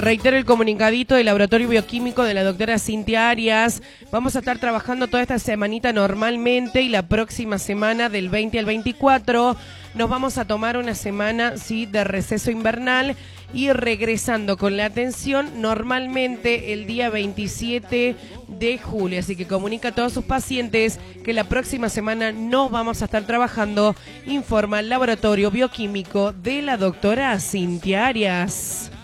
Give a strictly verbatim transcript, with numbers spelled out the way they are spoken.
reitero el comunicadito del laboratorio bioquímico de la doctora Cintia Arias. Vamos a estar trabajando toda esta semanita normalmente y la próxima semana del veinte al veinticuatro nos vamos a tomar una semana sí de receso invernal y regresando con la atención normalmente el día veintisiete de julio. Así que comunica a todos sus pacientes que la próxima semana no vamos a estar trabajando, informa el laboratorio bioquímico de la doctora Cintia Arias.